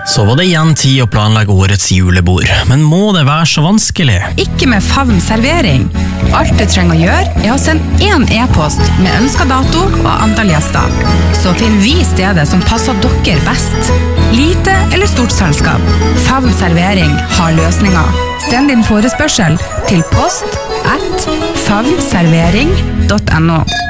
Så var det igjen tid å planlegge årets julebord, men må det være så vanskelig? Ikke med Favn servering. Alt du trenger å gjøre er å sende en e-post med ønsket dato og antall gjester. Så finner vi stedet som passer dere best. Lite eller stort selskap. Favn servering har løsninger. Send din forespørsel til post@favnservering.no.